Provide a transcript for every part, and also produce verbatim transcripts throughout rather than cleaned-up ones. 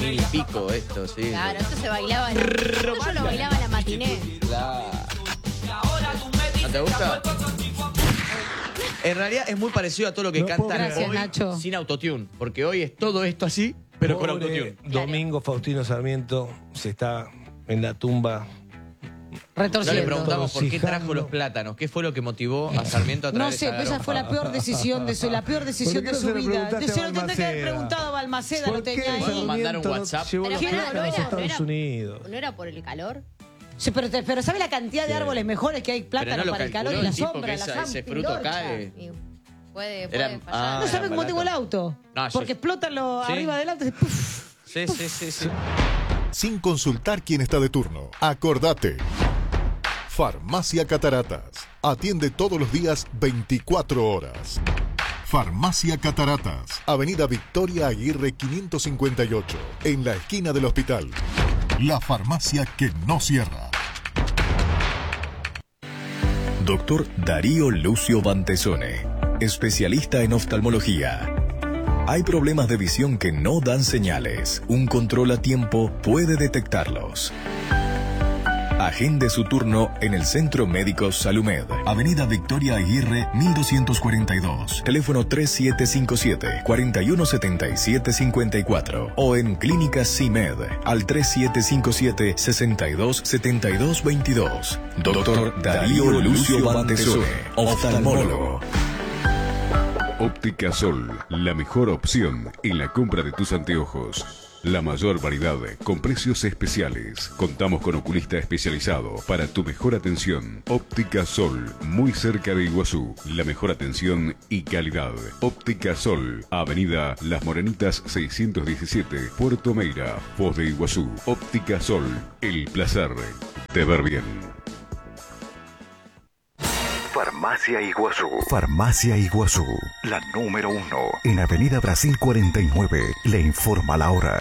mil y pico esto, sí. Claro, esto se bailaba. Yo lo bailaba en la matiné. Claro. ¿No te gusta? En realidad es muy parecido a todo lo que No cantan puedo Gracias, hoy Nacho. sin autotune. Porque hoy es todo esto así, pero con Pobre autotune. Domingo Faustino Sarmiento se está en la tumba. No le Retorciendo. preguntamos por qué Retorcijando. trajo los plátanos. ¿Qué fue lo que motivó a Sarmiento a traer No sé, esa pero esa garompa? fue la peor decisión de su, la peor decisión ¿Por qué de no su se lo vida. preguntaste Se a lo tendría que haber Balmaceda? preguntado a Balmaceda, lo ¿Por qué tenía ahí. Podemos mandar un Sarmiento no WhatsApp. llevó Pero los que no, plátanos no a era, no Estados era- Unidos? ¿No era por el calor? Sí, pero, te- pero ¿sabe la cantidad de Sí. árboles mejores que hay Pero plátano no lo para el calor calculó y la el tipo sombra? que La esa- zam- ese fruto pilorcha. cae. Y puede, puede Era- fallar. ah, ¿No saben cómo barato. tengo el auto? No, yo- Porque explotan lo Sí. arriba del auto. y ¡puf! Sí, sí, sí, sí. Sin consultar quién está de turno. Acordate. Farmacia Cataratas. Atiende todos los días veinticuatro horas. Farmacia Cataratas. Avenida Victoria Aguirre quinientos cincuenta y ocho. En la esquina del hospital. La farmacia que no cierra. Doctor Darío Lucio Bantesone, especialista en oftalmología. Hay problemas de visión que no dan señales. Un control a tiempo puede detectarlos. Agende su turno en el Centro Médico Salumed, Avenida Victoria Aguirre, mil doscientos cuarenta y dos. Teléfono tres siete cinco siete, cuatro uno siete siete cinco cuatro o en Clínica CIMED al tres siete cinco siete, seis dos siete dos dos dos. Doctor Darío Lucio Bantesone, oftalmólogo. Óptica Sol, la mejor opción en la compra de tus anteojos. La mayor variedad con precios especiales. Contamos con oculista especializado para tu mejor atención. Óptica Sol, muy cerca de Iguazú. La mejor atención y calidad. Óptica Sol, Avenida Las Morenitas seiscientos diecisiete, Puerto Meira, Foz de Iguazú. Óptica Sol, el placer de ver bien. Farmacia Iguazú. Farmacia Iguazú, la número uno. En Avenida Brasil cuarenta y nueve, le informa la hora.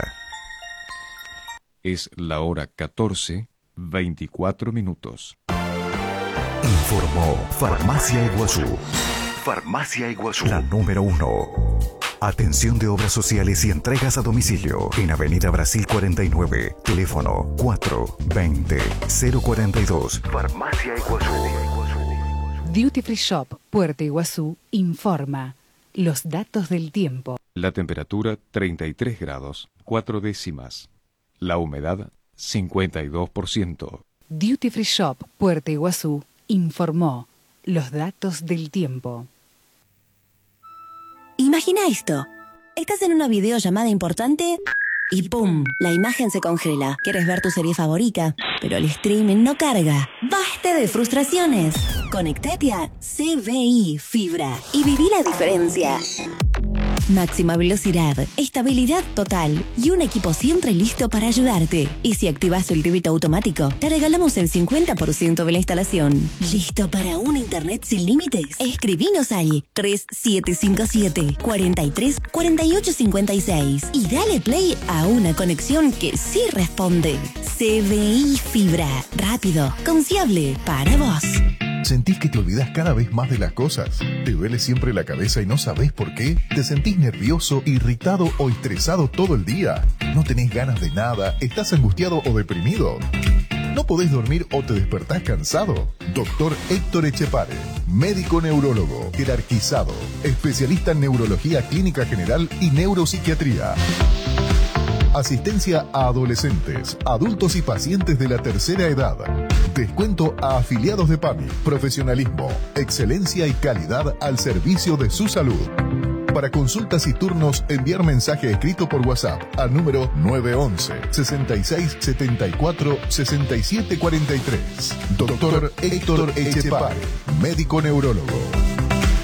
Es la hora catorce, veinticuatro minutos. Informó Farmacia Iguazú. Farmacia Iguazú, la número uno. Atención de obras sociales y entregas a domicilio. En Avenida Brasil cuarenta y nueve. Teléfono cuatro veinte, cero cuarenta y dos. Farmacia Iguazú. Duty Free Shop, Puerto Iguazú, informa los datos del tiempo. La temperatura treinta y tres grados, cuatro décimas. La humedad cincuenta y dos por ciento. Duty Free Shop, Puerto Iguazú, informó los datos del tiempo. Imagina esto. Estás en una videollamada importante y ¡pum! La imagen se congela. Quieres ver tu serie favorita, pero el streaming no carga. ¡Basta de frustraciones! Conectate a C B I Fibra y viví la diferencia. Máxima velocidad, estabilidad total y un equipo siempre listo para ayudarte. Y si activas el débito automático, te regalamos el cincuenta por ciento de la instalación. ¿Listo para un internet sin límites? Escribinos al tres siete cinco siete, cuatro tres, cuatro ocho cinco seis y dale play a una conexión que sí responde. C B I Fibra, rápido, confiable, para vos. ¿Sentís que te olvidás cada vez más de las cosas? ¿Te duele siempre la cabeza y no sabés por qué? ¿Te sentís nervioso, irritado o estresado todo el día? ¿No tenés ganas de nada? ¿Estás angustiado o deprimido? ¿No podés dormir o te despertás cansado? Doctor Héctor Echepare, médico neurólogo, jerarquizado, especialista en neurología clínica general y neuropsiquiatría. Asistencia a adolescentes, adultos y pacientes de la tercera edad. Descuento a afiliados de PAMI. Profesionalismo, excelencia y calidad al servicio de su salud. Para consultas y turnos, enviar mensaje escrito por WhatsApp al número nueve once, sesenta y seis, setenta y cuatro, sesenta y siete cuarenta y tres. Doctor Héctor Echepare, médico neurólogo.